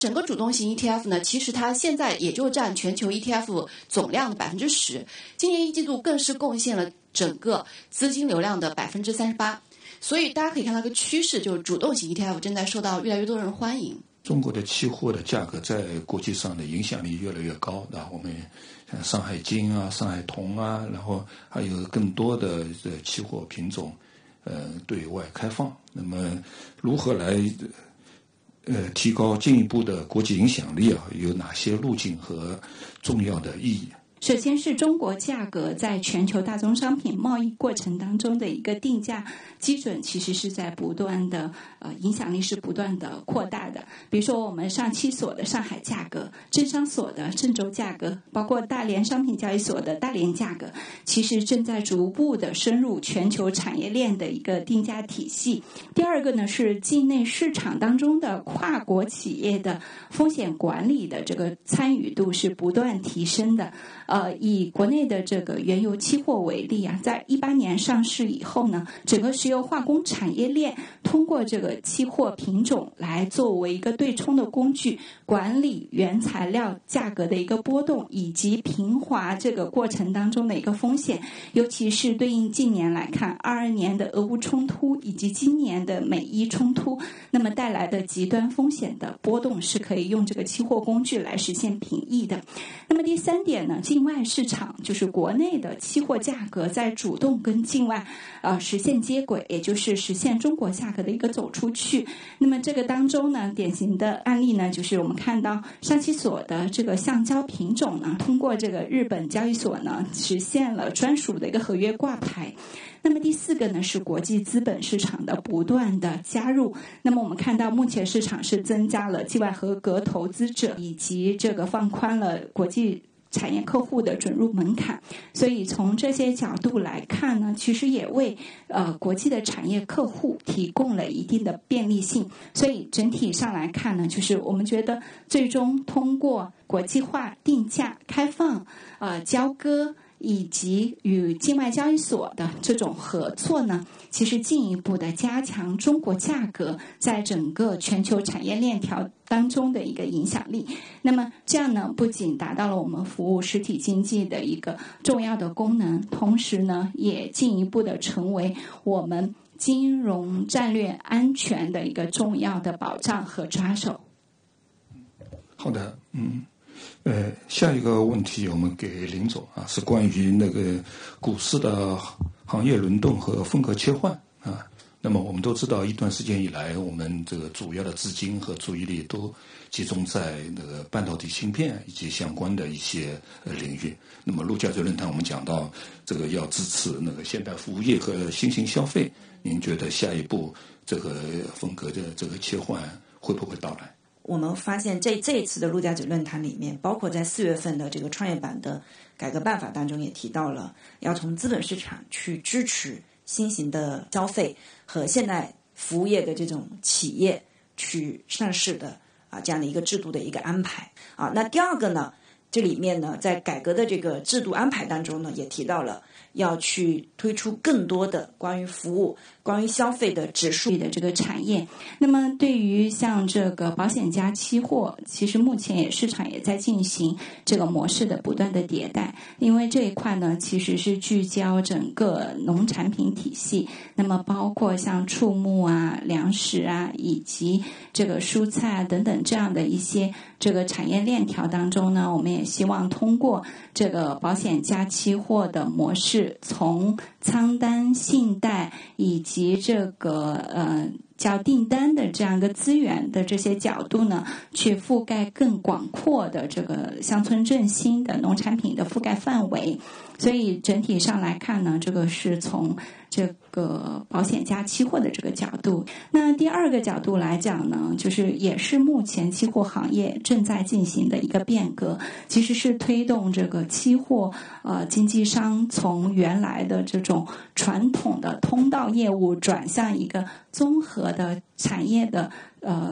整个主动型 ETF 呢，其实它现在也就占全球 ETF 总量的10%，今年一季度更是贡献了整个资金流量的38%。所以大家可以看到一个趋势，就是主动型 ETF 正在受到越来越多人欢迎。 中国的期货的价格在国际上的影响力越来越高，然后我们像上海金啊、上海铜啊，然后还有更多的期货品种对外开放。那么如何来提高进一步的国际影响力啊？有哪些路径和重要的意义？ 首先是中国价格在全球大宗商品贸易过程当中的一个定价基准，其实是在不断的影响力是不断的扩大的。比如说我们上期所的上海价格、证商所的郑州价格，包括大连商品交易所的大连价格，其实正在逐步的深入全球产业链的一个定价体系。第二个呢是境内市场当中的跨国企业的风险管理的这个参与度是不断提升的。以国内的这个原油期货为例啊，在18年上市以后呢，整个石油化工产业链通过这个期货品种来作为一个对冲的工具，管理原材料价格的一个波动，以及平滑这个过程当中的一个风险。尤其是对应近年来看，22年的俄乌冲突以及今年的美伊冲突，那么带来的极端风险的波动是可以用这个期货工具来实现平抑的。那么第三点呢，境外市场就是国内的期货价格在主动跟境外实现接轨，也就是实现中国价格的一个走出去。那么这个当中呢，典型的案例呢，就是我们看到上期所的这个橡胶品种呢，通过这个日本交易所呢，实现了专属的一个合约挂牌。那么第四个呢是国际资本市场的不断的加入。那么我们看到目前市场是增加了境外合格投资者，以及这个放宽了国际产业客户的准入门槛。所以从这些角度来看呢，其实也为国际的产业客户提供了一定的便利性。所以整体上来看呢，就是我们觉得最终通过国际化定价开放交割以及与境外交易所的这种合作呢，其实进一步的加强中国价格在整个全球产业链条当中的一个影响力。那么这样呢，不仅达到了我们服务实体经济的一个重要的功能，同时呢，也进一步的成为我们金融战略安全的一个重要的保障和抓手。 好的，下一个问题我们给林总啊，是关于那个股市的行业轮动和风格切换啊。那么我们都知道，一段时间以来，我们这个主要的资金和注意力都集中在那个半导体芯片以及相关的一些领域。那么陆家嘴论坛我们讲到这个要支持那个现代服务业和新型消费，您觉得下一步这个风格的这个切换会不会到来？ 我们发现这一次的陆家嘴论坛里面，包括在4月份的这个创业板的改革办法当中也提到了，要从资本市场去支持新型的消费和现代服务业的这种企业去上市的这样的一个制度的一个安排那第二个呢，这里面呢在改革的这个制度安排当中呢，也提到了要去推出更多的关于服务、关于消费的指数的这个产业。那么对于像这个保险加期货，其实目前市场也在进行这个模式的不断的迭代，因为这一块呢其实是聚焦整个农产品体系，那么包括像畜牧粮食以及这个蔬菜等等这样的一些这个产业链条当中呢，我们也希望通过这个保险加期货的模式，从仓单、信贷以及这个叫订单的这样一个资源的这些角度呢，去覆盖更广阔的这个乡村振兴的农产品的覆盖范围。所以整体上来看呢，这个是从这个保险加期货的这个角度。那第二个角度来讲呢，就是也是目前期货行业正在进行的一个变革，其实是推动这个期货经纪商从原来的这种传统的通道业务转向一个综合的产业的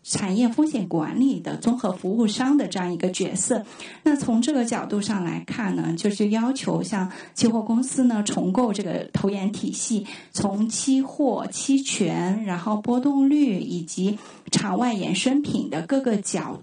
产业风险管理的综合服务商的这样一个角色。那从这个角度上来看呢，就是要求像期货公司呢重构这个投研体系，从期货、期权，然后波动率以及场外衍生品的各个角